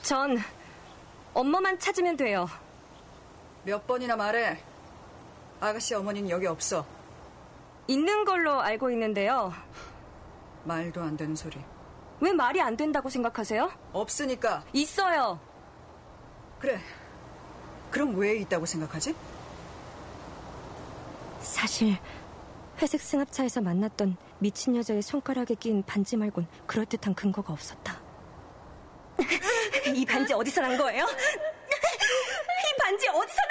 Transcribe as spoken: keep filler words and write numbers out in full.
전 엄마만 찾으면 돼요. 몇 번이나 말해. 아가씨 어머니는 여기 없어. 있는 걸로 알고 있는데요. 말도 안 되는 소리. 왜 말이 안 된다고 생각하세요? 없으니까. 있어요. 그래. 그럼 왜 있다고 생각하지? 사실 회색 승합차에서 만났던 미친 여자의 손가락에 낀 반지 말곤 그럴듯한 근거가 없었다. 이 반지 어디서 난 거예요? 이 반지 어디서